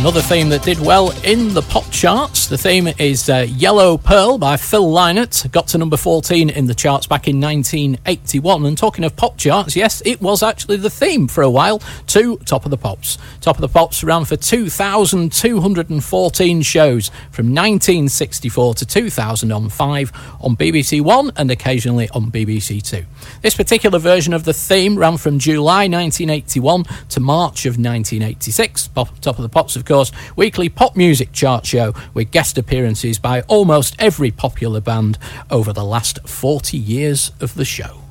Another theme that did well in the pop charts. The theme is Yellow Pearl by Phil Lynott. Got to number 14 in the charts back in 1981. And talking of pop charts, yes, it was actually the theme for a while to Top of the Pops. Top of the Pops ran for 2,214 shows from 1964 to 2005 on BBC One and occasionally on BBC Two. This particular version of the theme ran from July 1981 to March of 1986. Top of the Pops, of course, weekly pop music chart show with guest appearances by almost every popular band over the last 40 years of the show.